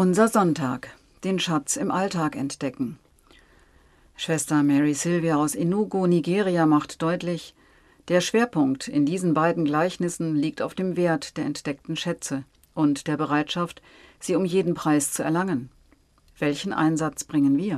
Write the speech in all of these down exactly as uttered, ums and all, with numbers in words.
Unser Sonntag. Den Schatz im Alltag entdecken. Schwester Mary Sylvia aus Enugu, Nigeria, macht deutlich, der Schwerpunkt in diesen beiden Gleichnissen liegt auf dem Wert der entdeckten Schätze und der Bereitschaft, sie um jeden Preis zu erlangen. Welchen Einsatz bringen wir?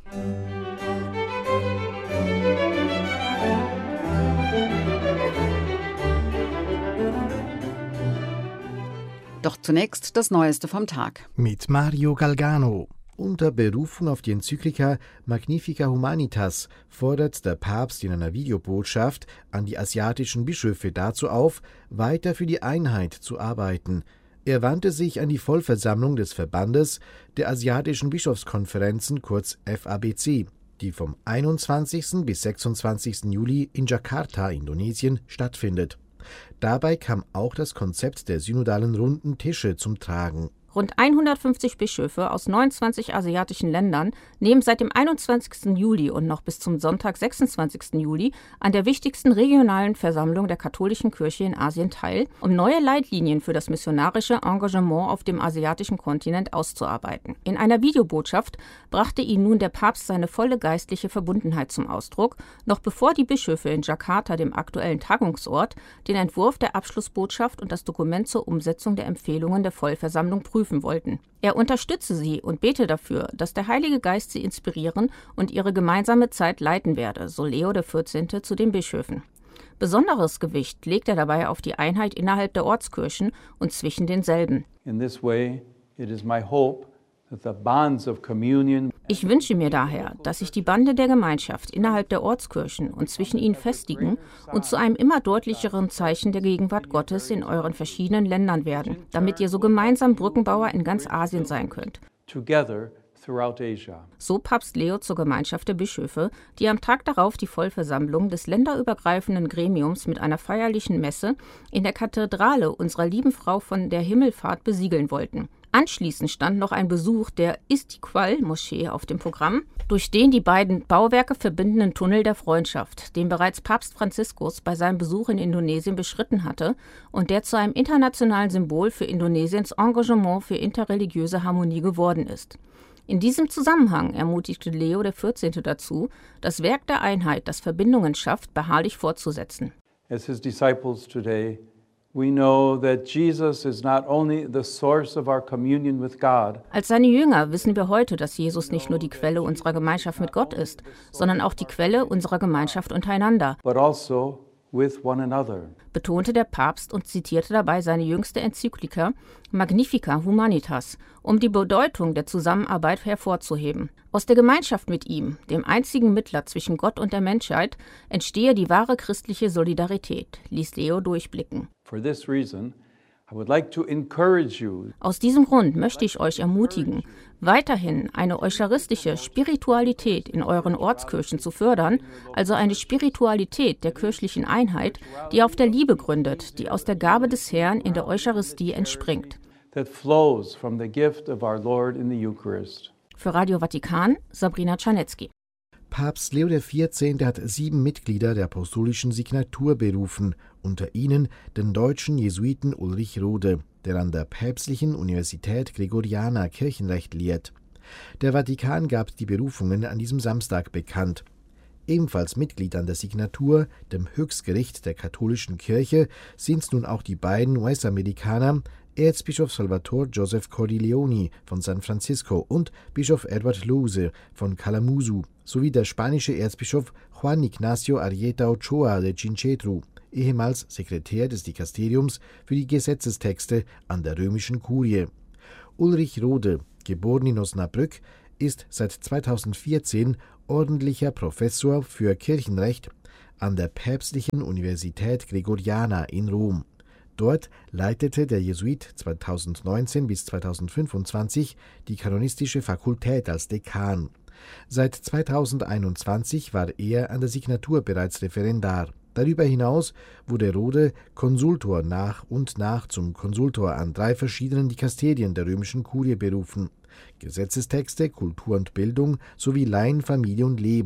Doch zunächst das Neueste vom Tag. Mit Mario Galgano. Unter Berufung auf die Enzyklika Magnifica Humanitas fordert der Papst in einer Videobotschaft an die asiatischen Bischöfe dazu auf, weiter für die Einheit zu arbeiten. Er wandte sich an die Vollversammlung des Verbandes der Asiatischen Bischofskonferenzen, kurz F A B C, die vom einundzwanzigsten bis sechsundzwanzigsten Juli in Jakarta, Indonesien, stattfindet. Dabei kam auch das Konzept der synodalen runden Tische zum Tragen. Rund hundertfünfzig Bischöfe aus neunundzwanzig asiatischen Ländern nehmen seit dem einundzwanzigsten Juli und noch bis zum Sonntag, sechsundzwanzigsten Juli, an der wichtigsten regionalen Versammlung der katholischen Kirche in Asien teil, um neue Leitlinien für das missionarische Engagement auf dem asiatischen Kontinent auszuarbeiten. In einer Videobotschaft brachte ihnen nun der Papst seine volle geistliche Verbundenheit zum Ausdruck, noch bevor die Bischöfe in Jakarta, dem aktuellen Tagungsort, den Entwurf der Abschlussbotschaft und das Dokument zur Umsetzung der Empfehlungen der Vollversammlung prüfen wollten. Er unterstütze sie und bete dafür, dass der Heilige Geist sie inspirieren und ihre gemeinsame Zeit leiten werde, so Leo der vierzehnte zu den Bischöfen. Besonderes Gewicht legt er dabei auf die Einheit innerhalb der Ortskirchen und zwischen denselben. In this way, it is my hope that the bonds of communion. Ich wünsche mir daher, dass sich die Bande der Gemeinschaft innerhalb der Ortskirchen und zwischen ihnen festigen und zu einem immer deutlicheren Zeichen der Gegenwart Gottes in euren verschiedenen Ländern werden, damit ihr so gemeinsam Brückenbauer in ganz Asien sein könnt. Together throughout Asia. So Papst Leo zur Gemeinschaft der Bischöfe, die am Tag darauf die Vollversammlung des länderübergreifenden Gremiums mit einer feierlichen Messe in der Kathedrale unserer lieben Frau von der Himmelfahrt besiegeln wollten. Anschließend stand noch ein Besuch der Istiqlal-Moschee auf dem Programm, durch den die beiden Bauwerke verbindenden Tunnel der Freundschaft, den bereits Papst Franziskus bei seinem Besuch in Indonesien beschritten hatte und der zu einem internationalen Symbol für Indonesiens Engagement für interreligiöse Harmonie geworden ist. In diesem Zusammenhang ermutigte Leo der vierzehnte dazu, das Werk der Einheit, das Verbindungen schafft, beharrlich fortzusetzen. As his disciples today, we know that Jesus is not only the source of our communion with God. Als seine Jünger wissen wir heute, dass Jesus nicht nur die Quelle unserer Gemeinschaft mit Gott ist, sondern auch die Quelle unserer Gemeinschaft untereinander, But also with one another. betonte der Papst und zitierte dabei seine jüngste Enzyklika Magnifica Humanitas, um die Bedeutung der Zusammenarbeit hervorzuheben. Aus der Gemeinschaft mit ihm, dem einzigen Mittler zwischen Gott und der Menschheit, entstehe die wahre christliche Solidarität, ließ Leo durchblicken. For this reason, I would like to encourage you. Aus diesem Grund möchte ich euch ermutigen, weiterhin eine eucharistische Spiritualität in euren Ortskirchen zu fördern, also eine Spiritualität der kirchlichen Einheit, die auf der Liebe gründet, die aus der Gabe des Herrn in der Eucharistie entspringt. That flows from the gift of our Lord in the Eucharist. Für Radio Vatikan, Sabrina Czarnecki. Papst Leo der vierzehnte hat sieben Mitglieder der apostolischen Signatur berufen, unter ihnen den deutschen Jesuiten Ulrich Rode, der an der Päpstlichen Universität Gregoriana Kirchenrecht lehrt. Der Vatikan gab die Berufungen an diesem Samstag bekannt. Ebenfalls Mitglied an der Signatur, dem Höchstgericht der katholischen Kirche, sind nun auch die beiden U S-Amerikaner Erzbischof Salvatore Joseph Cordileone von San Francisco und Bischof Edward Lose von Kalamazoo sowie der spanische Erzbischof Juan Ignacio Arrieta Ochoa de Chinchetru, ehemals Sekretär des Dikasteriums für die Gesetzestexte an der römischen Kurie. Ulrich Rode, geboren in Osnabrück, ist seit zweitausendvierzehn ordentlicher Professor für Kirchenrecht an der Päpstlichen Universität Gregoriana in Rom. Dort leitete der Jesuit zweitausendneunzehn bis zweitausendfünfundzwanzig die kanonistische Fakultät als Dekan. Seit zweitausendeinundzwanzig war er an der Signatur bereits Referendar. Darüber hinaus wurde Rode Konsultor nach und nach zum Konsultor an drei verschiedenen Dikasterien der römischen Kurie berufen: Gesetzestexte, Kultur und Bildung sowie Laien, Familie und Leben.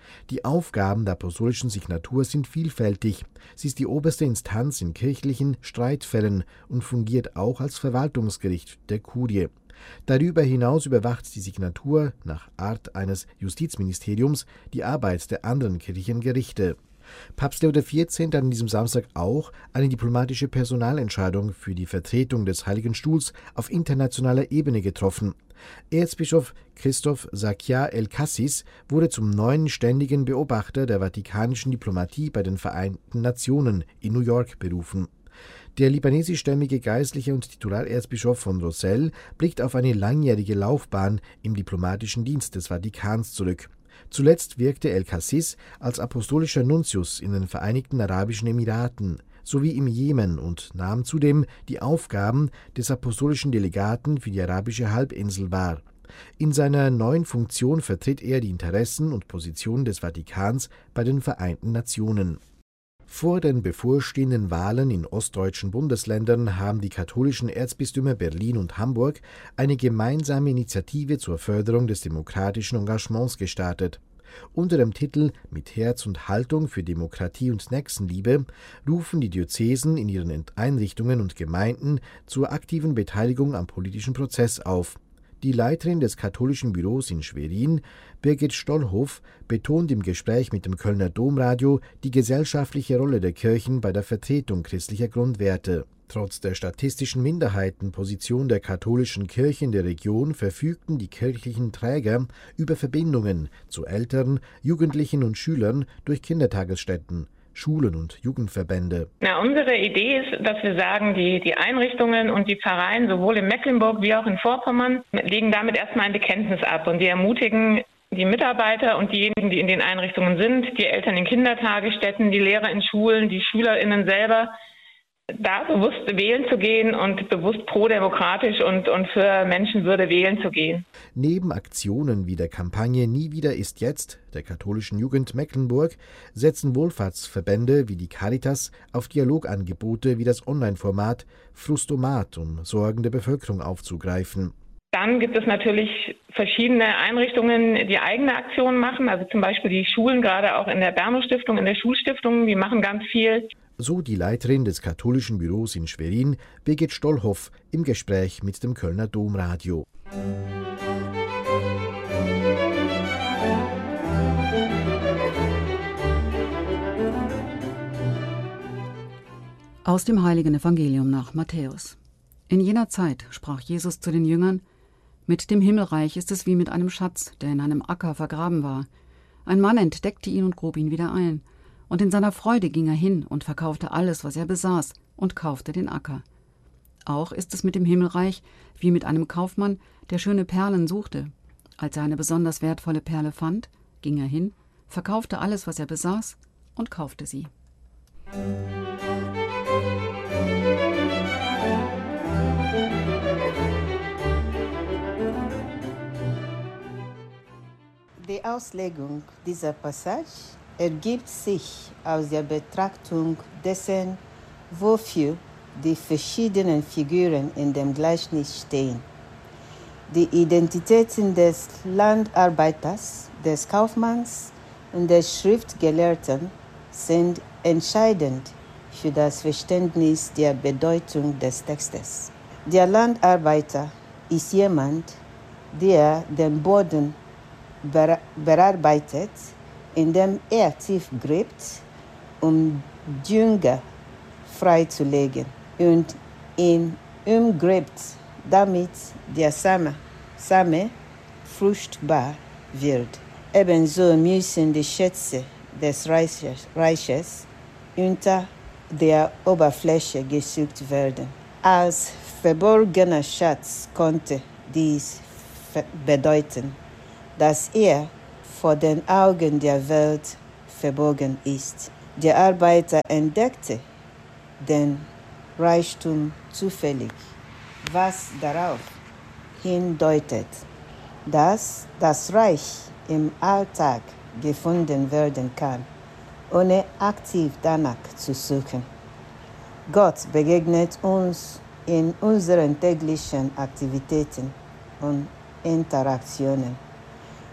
Die Aufgaben der apostolischen Signatur sind vielfältig. Sie ist die oberste Instanz in kirchlichen Streitfällen und fungiert auch als Verwaltungsgericht der Kurie. Darüber hinaus überwacht die Signatur nach Art eines Justizministeriums die Arbeit der anderen Kirchengerichte. Papst Leo der vierzehnte. Hat an diesem Samstag auch eine diplomatische Personalentscheidung für die Vertretung des Heiligen Stuhls auf internationaler Ebene getroffen. Erzbischof Christoph Zakia El-Kassis wurde zum neuen ständigen Beobachter der vatikanischen Diplomatie bei den Vereinten Nationen in New York berufen. Der libanesischstämmige Geistliche und Titularerzbischof von Rossell blickt auf eine langjährige Laufbahn im diplomatischen Dienst des Vatikans zurück. Zuletzt wirkte El-Kassis als apostolischer Nuntius in den Vereinigten Arabischen Emiraten sowie im Jemen und nahm zudem die Aufgaben des apostolischen Delegaten für die arabische Halbinsel wahr. In seiner neuen Funktion vertritt er die Interessen und Positionen des Vatikans bei den Vereinten Nationen. Vor den bevorstehenden Wahlen in ostdeutschen Bundesländern haben die katholischen Erzbistümer Berlin und Hamburg eine gemeinsame Initiative zur Förderung des demokratischen Engagements gestartet. Unter dem Titel »Mit Herz und Haltung für Demokratie und Nächstenliebe« rufen die Diözesen in ihren Einrichtungen und Gemeinden zur aktiven Beteiligung am politischen Prozess auf. Die Leiterin des katholischen Büros in Schwerin, Birgit Stollhoff, betont im Gespräch mit dem Kölner Domradio die gesellschaftliche Rolle der Kirchen bei der Vertretung christlicher Grundwerte. Trotz der statistischen Minderheitenposition der katholischen Kirche in der Region verfügten die kirchlichen Träger über Verbindungen zu Eltern, Jugendlichen und Schülern durch Kindertagesstätten, Schulen und Jugendverbände. Na, unsere Idee ist, dass wir sagen, die, die Einrichtungen und die Pfarreien, sowohl in Mecklenburg wie auch in Vorpommern, legen damit erstmal ein Bekenntnis ab. Und wir ermutigen die Mitarbeiter und diejenigen, die in den Einrichtungen sind, die Eltern in Kindertagesstätten, die Lehrer in Schulen, die SchülerInnen selber, da bewusst wählen zu gehen und bewusst prodemokratisch und, und für Menschenwürde wählen zu gehen. Neben Aktionen wie der Kampagne Nie wieder ist jetzt der katholischen Jugend Mecklenburg setzen Wohlfahrtsverbände wie die Caritas auf Dialogangebote wie das Online-Format Frustomat, um Sorgen der Bevölkerung aufzugreifen. Dann gibt es natürlich verschiedene Einrichtungen, die eigene Aktionen machen, also zum Beispiel die Schulen, gerade auch in der Berno-Stiftung, in der Schulstiftung, die machen ganz viel. So die Leiterin des katholischen Büros in Schwerin, Birgit Stollhoff, im Gespräch mit dem Kölner Domradio. Aus dem Heiligen Evangelium nach Matthäus. In jener Zeit sprach Jesus zu den Jüngern: Mit dem Himmelreich ist es wie mit einem Schatz, der in einem Acker vergraben war. Ein Mann entdeckte ihn und grub ihn wieder ein. Und in seiner Freude ging er hin und verkaufte alles, was er besaß, und kaufte den Acker. Auch ist es mit dem Himmelreich wie mit einem Kaufmann, der schöne Perlen suchte. Als er eine besonders wertvolle Perle fand, ging er hin, verkaufte alles, was er besaß, und kaufte sie. Die Auslegung dieser Passage ergibt sich aus der Betrachtung dessen, wofür die verschiedenen Figuren in dem Gleichnis stehen. Die Identitäten des Landarbeiters, des Kaufmanns und des Schriftgelehrten sind entscheidend für das Verständnis der Bedeutung des Textes. Der Landarbeiter ist jemand, der den Boden bearbeitet, indem er tief gräbt, um Dünger freizulegen und ihn umgräbt, damit der Same, Same fruchtbar wird. Ebenso müssen die Schätze des Reiches, Reiches unter der Oberfläche gesucht werden. Als verborgener Schatz konnte dies bedeuten, dass er vor den Augen der Welt verborgen ist. Der Arbeiter entdeckte den Reichtum zufällig, was darauf hindeutet, dass das Reich im Alltag gefunden werden kann, ohne aktiv danach zu suchen. Gott begegnet uns in unseren täglichen Aktivitäten und Interaktionen.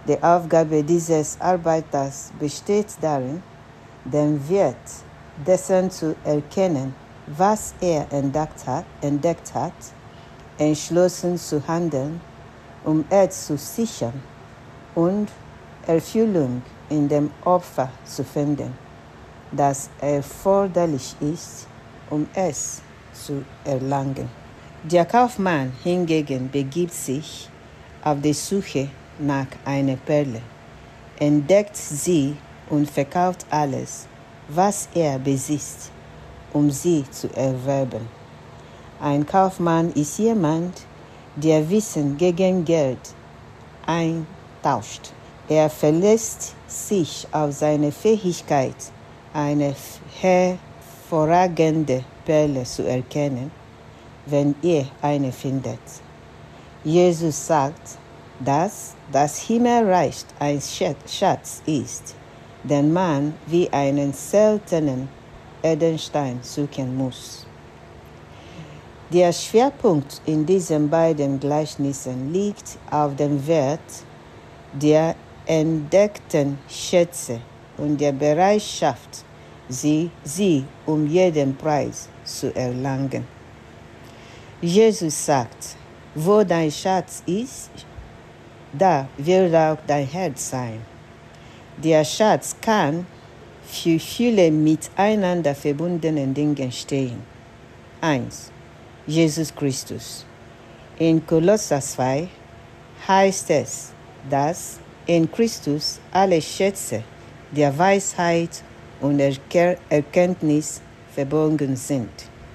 Die Aufgabe dieses Arbeiters besteht darin, den Wert dessen zu erkennen, was er entdeckt hat, entdeckt hat, entschlossen zu handeln, um es zu sichern und Erfüllung in dem Opfer zu finden, das erforderlich ist, um es zu erlangen. Der Kaufmann hingegen begibt sich auf die Suche nach einer Perle, entdeckt sie und verkauft alles, was er besitzt, um sie zu erwerben. Ein Kaufmann ist jemand, der Wissen gegen Geld eintauscht. Er verlässt sich auf seine Fähigkeit, eine hervorragende Perle zu erkennen, wenn er eine findet. Jesus sagt, dass das Himmelreich ein Schatz ist, den man wie einen seltenen Edelstein suchen muss. Der Schwerpunkt in diesen beiden Gleichnissen liegt auf dem Wert der entdeckten Schätze und der Bereitschaft, sie, sie um jeden Preis zu erlangen. Jesus sagt, wo dein Schatz ist, da wird auch dein Herz sein. Der Schatz kann für viele miteinander verbundene Dinge stehen. eins. Jesus Christus. In Kolosser zwei heißt es, dass in Christus alle Schätze der Weisheit und der Erkenntnis verborgen sind.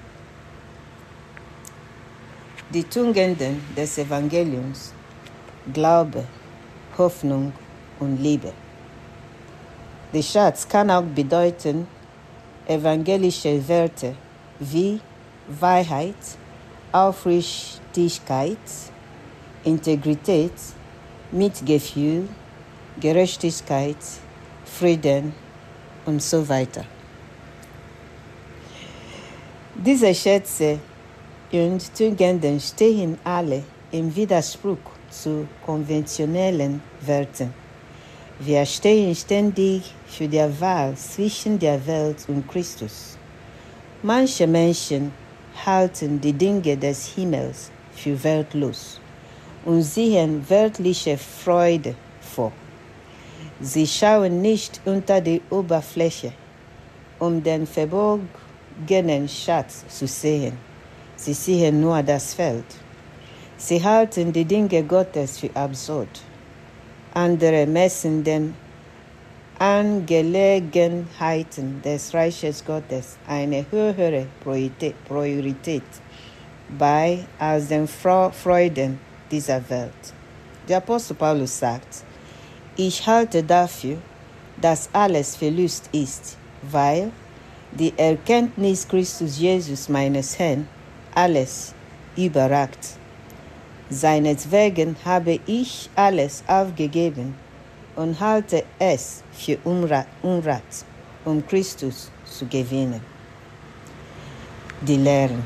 Die Tugenden des Evangeliums, Glaube, Hoffnung und Liebe. Der Schatz kann auch bedeuten evangelische Werte wie Wahrheit, Aufrichtigkeit, Integrität, Mitgefühl, Gerechtigkeit, Frieden und so weiter. Diese Schätze und Tugenden stehen alle im Widerspruch zu konventionellen Werten. Wir stehen ständig für die Wahl zwischen der Welt und Christus. Manche Menschen halten die Dinge des Himmels für wertlos und sehen weltliche Freude vor. Sie schauen nicht unter die Oberfläche, um den verborgenen Schatz zu sehen. Sie sehen nur das Feld. Sie halten die Dinge Gottes für absurd. Andere messen den Angelegenheiten des Reiches Gottes eine höhere Priorität bei als den Freuden dieser Welt. Der Apostel Paulus sagt, ich halte dafür, dass alles Verlust ist, weil die Erkenntnis Christus Jesus meines Herrn alles überragt. Seinetwegen habe ich alles aufgegeben und halte es für Unrat, Unrat, um Christus zu gewinnen. Die Lehren.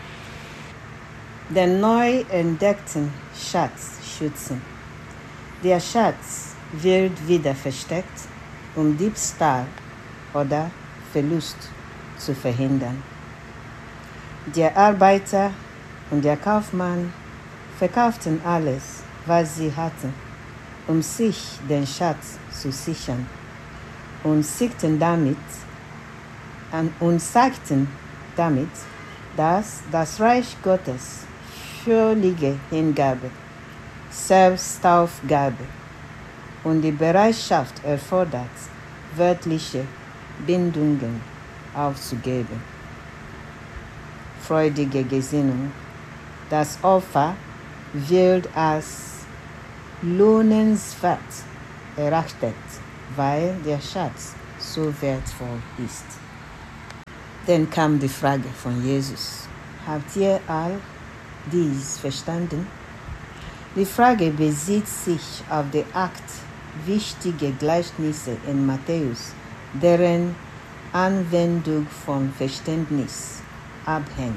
Den neu entdeckten Schatz schützen. Der Schatz wird wieder versteckt, um Diebstahl oder Verlust zu verhindern. Der Arbeiter und der Kaufmann verkauften alles, was sie hatten, um sich den Schatz zu sichern, und siegten damit und sagten damit, dass das Reich Gottes völlige Hingabe, Selbstaufgabe und die Bereitschaft erfordert, wörtliche Bindungen aufzugeben. Freudige Gesinnung. Das Opfer wird als lohnenswert erachtet, weil der Schatz so wertvoll ist. Dann kam die Frage von Jesus: Habt ihr all dies verstanden? Die Frage bezieht sich auf die acht wichtigen Gleichnisse in Matthäus, deren Anwendung vom Verständnis abhängt.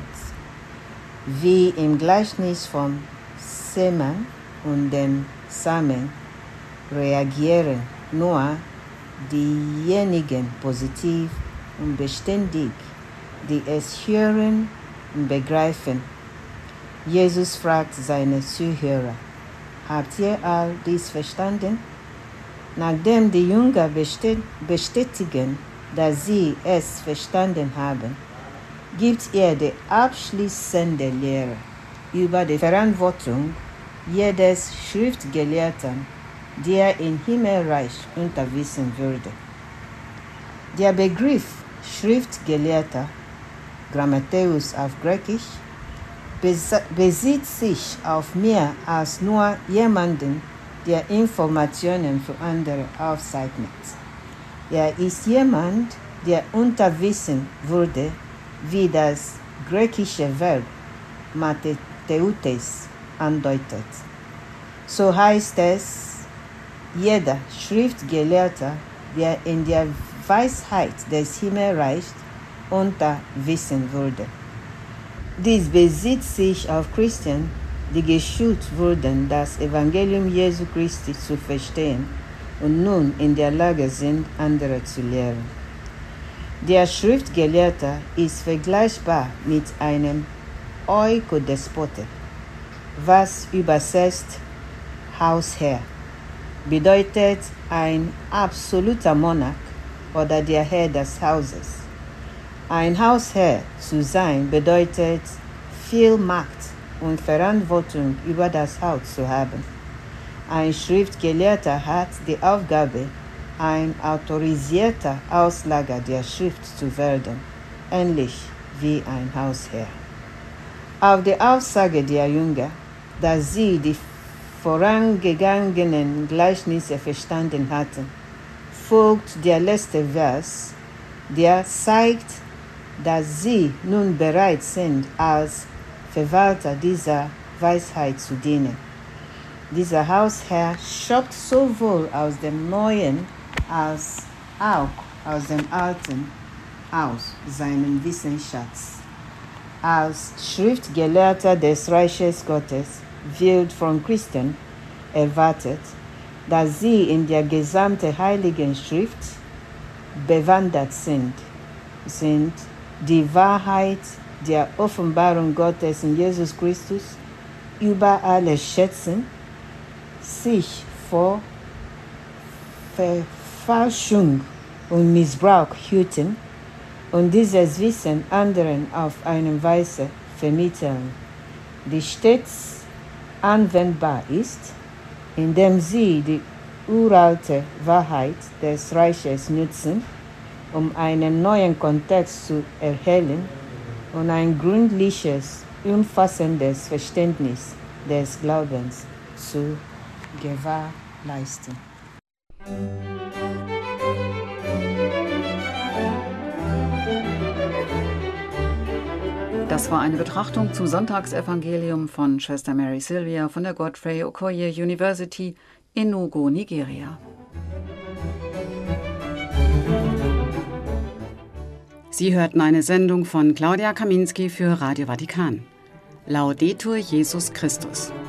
Wie im Gleichnis vom Seemann und dem Samen reagieren nur diejenigen positiv und beständig, die es hören und begreifen. Jesus fragt seine Zuhörer: Habt ihr all dies verstanden? Nachdem die Jünger bestätigen, dass sie es verstanden haben, gibt er die abschließende Lehre über die Verantwortung jedes Schriftgelehrten, der im Himmelreich unterwiesen würde. Der Begriff Schriftgelehrter, Grammateus auf Griechisch, bezieht sich auf mehr als nur jemanden, der Informationen für andere aufzeichnet. Er ist jemand, der unterwiesen wurde, wie das griechische Verb matheteutes andeutet. So heißt es, jeder Schriftgelehrter, der in der Weisheit des Himmelreichs unterwiesen wurde. Dies bezieht sich auf Christen, die geschult wurden, das Evangelium Jesu Christi zu verstehen und nun in der Lage sind, andere zu lehren. Der Schriftgelehrte ist vergleichbar mit einem Oikodespote, was übersetzt Hausherr bedeutet ein absoluter Monarch oder der Herr des Hauses. Ein Hausherr zu sein bedeutet viel Macht und Verantwortung über das Haus zu haben. Ein Schriftgelehrter hat die Aufgabe, ein autorisierter Auslager der Schrift zu werden, ähnlich wie ein Hausherr. Auf die Aussage der Jünger, dass sie die vorangegangenen Gleichnisse verstanden hatten, folgt der letzte Vers, der zeigt, dass sie nun bereit sind, als Verwalter dieser Weisheit zu dienen. Dieser Hausherr schöpft sowohl aus dem Neuen als auch aus dem Alten aus seinen Wissensschatz. Als Schriftgelehrter des Reiches Gottes wird von Christen erwartet, dass sie in der gesamten Heiligen Schrift bewandert sind, sind die Wahrheit der Offenbarung Gottes in Jesus Christus über alles schätzen, sich vor Verfälschung und Missbrauch hüten und dieses Wissen anderen auf eine Weise vermitteln, die stets anwendbar ist, indem sie die uralte Wahrheit des Reiches nutzen, um einen neuen Kontext zu erhellen und ein gründliches, umfassendes Verständnis des Glaubens zu gewährleisten. Das war eine Betrachtung zum Sonntagsevangelium von Schwester Mary Sylvia von der Godfrey Okoye University in Enugu, Nigeria. Sie hörten eine Sendung von Claudia Kaminski für Radio Vatikan. Laudetur Jesus Christus.